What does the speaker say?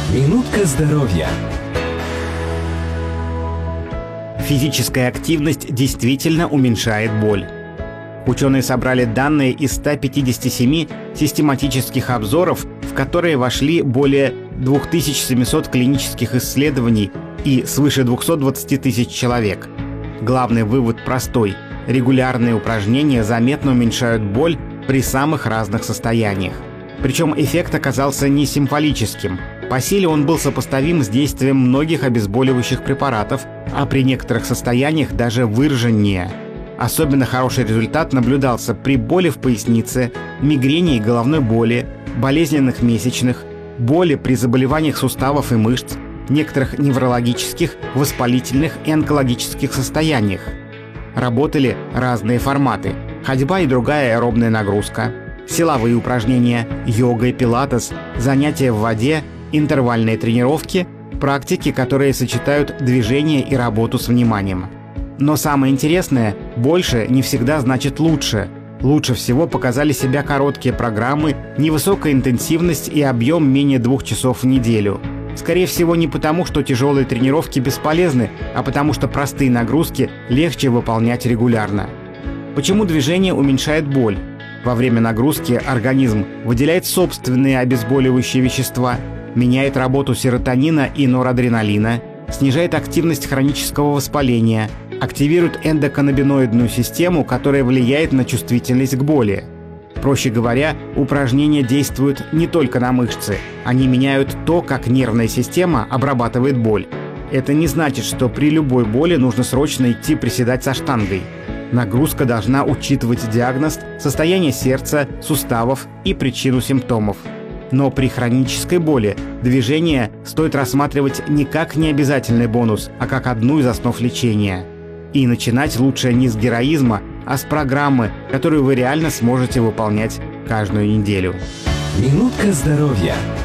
Минутка здоровья. Физическая активность действительно уменьшает боль. Ученые собрали данные из 157 систематических обзоров, в которые вошли более 2700 клинических исследований и свыше 220 тысяч человек. Главный вывод простой: регулярные упражнения заметно уменьшают боль при самых разных состояниях. Причем эффект оказался не символическим. По силе он был сопоставим с действием многих обезболивающих препаратов, а при некоторых состояниях даже выраженнее. Особенно хороший результат наблюдался при боли в пояснице, мигрени и головной боли, болезненных месячных, боли при заболеваниях суставов и мышц, некоторых неврологических, воспалительных и онкологических состояниях. Работали разные форматы: ходьба и другая аэробная нагрузка, силовые упражнения, йога и пилатес, занятия в воде, интервальные тренировки, практики, которые сочетают движение и работу с вниманием. Но самое интересное, больше не всегда значит лучше. Лучше всего показали себя короткие программы, невысокая интенсивность и объем менее 2 часов в неделю. Скорее всего, не потому, что тяжелые тренировки бесполезны, а потому что простые нагрузки легче выполнять регулярно. Почему движение уменьшает боль? Во время нагрузки организм выделяет собственные обезболивающие вещества, меняет работу серотонина и норадреналина, снижает активность хронического воспаления, активирует эндоканнабиноидную систему, которая влияет на чувствительность к боли. Проще говоря, упражнения действуют не только на мышцы, они меняют то, как нервная система обрабатывает боль. Это не значит, что при любой боли нужно срочно идти приседать со штангой. Нагрузка должна учитывать диагноз, состояние сердца, суставов и причину симптомов. Но при хронической боли движение стоит рассматривать не как необязательный бонус, а как одну из основ лечения. И начинать лучше не с героизма, а с программы, которую вы реально сможете выполнять каждую неделю. Минутка здоровья.